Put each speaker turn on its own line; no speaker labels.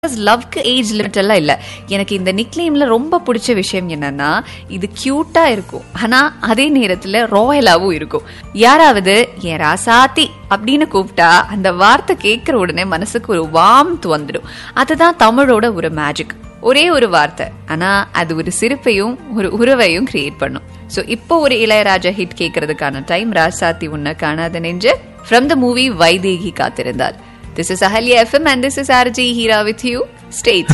லவ்க்கு age limit எல்லாம் இல்ல. எனக்கு இந்த நிக்நேம்ல ரொம்ப பிடிச்ச விஷயம் என்னன்னா, இது கியூட்டா இருக்கும், ஆனா அதே நேரத்துல ராயலாவும் இருக்கும். யாராவது என் ராசாத்தி அப்படின்னு கூப்பிட்டா அந்த வார்த்தை கேட்கிற உடனே மனசுக்கு ஒரு வார்ம்த் வந்துடும். அதுதான் தமிழோட ஒரு மேஜிக். ஒரே ஒரு வார்த்தை, ஆனா அது ஒரு சிரிப்பையும் ஒரு உறவையும் கிரியேட் பண்ணும். சோ இப்போ ஒரு இளையராஜா ஹிட் கேட்கறதுக்கான டைம். ராசாத்தி உன்ன காணாத நெஞ்சு from the movie Vaidehi Kathirunthal. This is Ahalya FM and this is RJ Hira with you. Stay tuned.